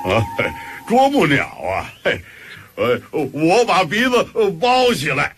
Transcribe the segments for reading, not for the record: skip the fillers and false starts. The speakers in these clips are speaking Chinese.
啄木鸟啊，嘿，我把鼻子包起来，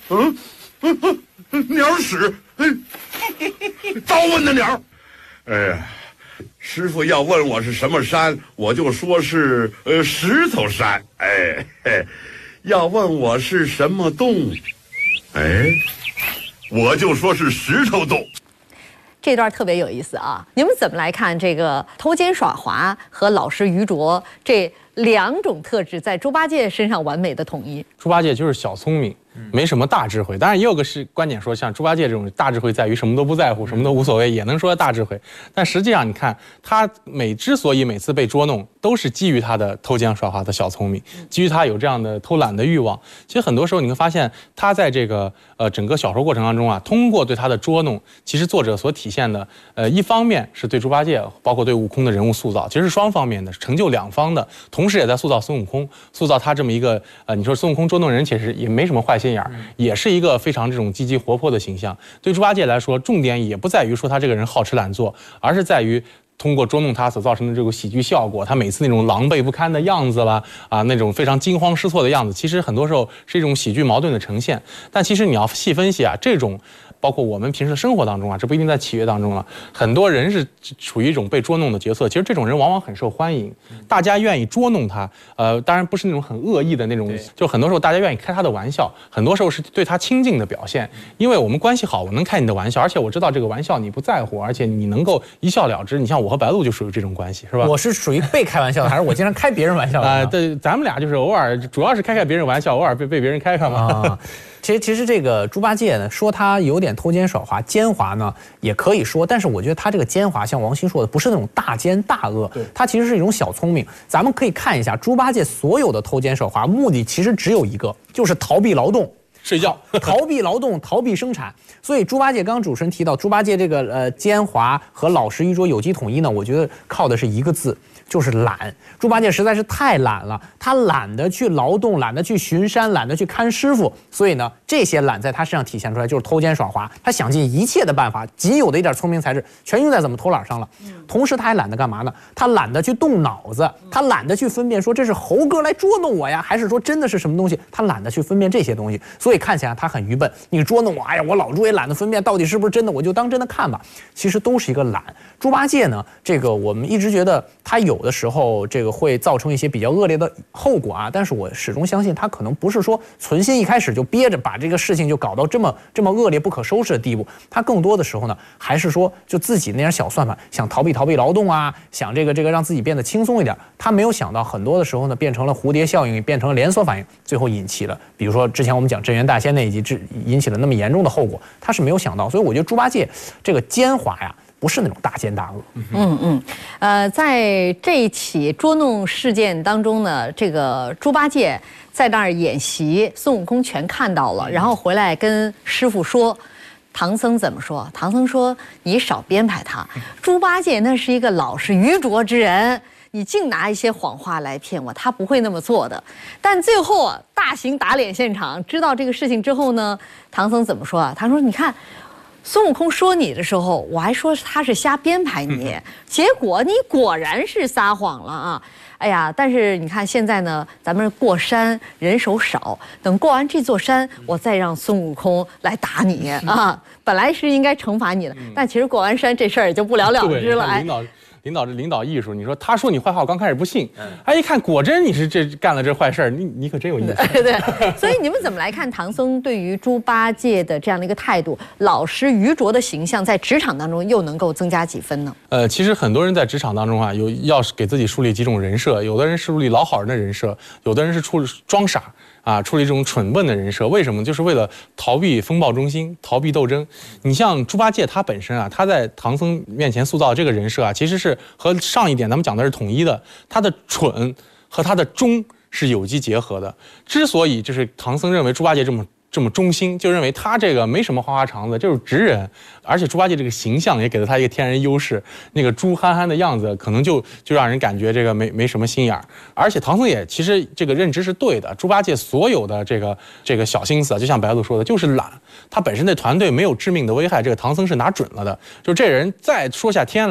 鸟屎，早问的鸟。哎呀，师傅要问我是什么山，我就说是石头山。哎，要问我是什么洞，哎，我就说是石头洞。 这段特别有意思啊！你们怎么来看这个偷奸耍滑和老实愚拙这两种特质在猪八戒身上完美的统一？ 猪八戒就是小聪明，没什么大智慧。当然也有个观点说，像猪八戒这种大智慧在于什么都不在乎，什么都无所谓，也能说大智慧。但实际上你看他之所以每次被捉弄，都是基于他的偷奸耍滑的小聪明，基于他有这样的偷懒的欲望。其实很多时候你会发现，他在这个整个小说过程当中啊，通过对他的捉弄，其实作者所体现的一方面是对猪八戒包括对悟空的人物塑造，其实是双方面的，成就两方的，同时也在塑造孙悟空，塑造他这么一个你说孙悟空捉弄人其实也没什么坏心眼儿，也是一个非常这种积极活泼的形象。对猪八戒来说，重点也不在于说他这个人好吃懒做，而是在于通过捉弄他所造成的这个喜剧效果，他每次那种狼狈不堪的样子啦，那种非常惊慌失措的样子，其实很多时候是一种喜剧矛盾的呈现。但其实你要细分析啊，这种包括我们平时的生活当中啊，这不一定在企业当中了，很多人是处于一种被捉弄的角色。其实这种人往往很受欢迎，大家愿意捉弄他。当然不是那种很恶意的那种，就很多时候大家愿意开他的玩笑，很多时候是对他亲近的表现。因为我们关系好，我能开你的玩笑，而且我知道这个玩笑你不在乎，而且你能够一笑了之。你像我和白鹿就属于这种关系，是吧？ 我是属于被开玩笑的，还是我经常开别人玩笑的？ 对，咱们俩就是偶尔，主要是开别人玩笑，偶尔被别人开嘛。 其实这个猪八戒呢，说他有点偷奸耍滑、奸猾呢，也可以说，但是我觉得他这个奸猾，像王鑫说的，不是那种大奸大恶，他其实是一种小聪明。咱们可以看一下猪八戒所有的偷奸耍滑，目的其实只有一个，就是逃避劳动。 睡觉， 逃避劳动，逃避生产。所以猪八戒，刚刚主持人提到猪八戒这个奸猾和老实愚拙有机统一呢，我觉得靠的是一个字，就是懒。猪八戒实在是太懒了，他懒得去劳动，懒得去巡山，懒得去看师傅，所以呢，这些懒在他身上体现出来，就是偷奸耍滑。他想尽一切的办法，仅有的一点聪明才智，全用在怎么偷懒上了。同时，他还懒得干嘛呢？他懒得去动脑子，他懒得去分辨说这是猴哥来捉弄我呀，还是说真的是什么东西？他懒得去分辨这些东西，所以看起来他很愚笨。你捉弄我，哎呀，我老猪也懒得分辨到底是不是真的，我就当真的看吧。其实都是一个懒。猪八戒呢，这个我们一直觉得他有的时候这个会造成一些比较恶劣的后果啊，但是我始终相信他可能不是说存心一开始就憋着把这个事情就搞到这么恶劣不可收拾的地步，他更多的时候呢，还是说就自己那点小算盘，想逃避劳动啊，想这个让自己变得轻松一点。他没有想到很多的时候呢，变成了蝴蝶效应，变成了连锁反应，最后引起了，比如说之前我们讲镇元大仙那一集引起了那么严重的后果，他是没有想到。所以我觉得猪八戒这个奸猾呀，不是那种大奸大恶。 在这一起捉弄事件当中呢，这个猪八戒在那儿演习，孙悟空全看到了，然后回来跟师傅说。唐僧怎么说？唐僧说：“你少编排他，猪八戒那是一个老实愚拙之人，你净拿一些谎话来骗我，他不会那么做的。”但最后啊，大型打脸现场，知道这个事情之后呢，唐僧怎么说啊？他说：“你看。”孙悟空说你的时候，我还说他是瞎编排你，结果你果然是撒谎了啊！哎呀，但是你看现在呢，咱们过山人手少，等过完这座山，我再让孙悟空来打你啊！本来是应该惩罚你的，但其实过完山这事儿也就不了了之了。 领导艺术，你说他说你坏话，我刚开始不信，一看果真你是干了这坏事儿，你可真有意思。 对，所以你们怎么来看唐僧对于猪八戒的这样的一个态度，老实愚拙的形象，在职场当中又能够增加几分呢？ 其实很多人在职场当中啊，要是给自己树立几种人设，有的人是树立老好人的人设，有的人是装傻。处理这种蠢笨的人设，为什么？就是为了逃避风暴中心，逃避斗争。你像猪八戒他本身啊，他在唐僧面前塑造这个人设啊，其实是和上一点咱们讲的是统一的，他的蠢和他的忠是有机结合的。之所以就是唐僧认为猪八戒这么忠心，就认为他这个没什么花花肠子，就是直人，而且猪八戒这个形象也给了他一个天然优势，那个猪憨憨的样子，可能就让人感觉这个没什么心眼儿。而且唐僧也其实这个认知是对的，猪八戒所有的这个小心思啊，就像白鹿说的，就是懒，他本身对团队没有致命的危害，这个唐僧是拿准了的，就这人再说下天来。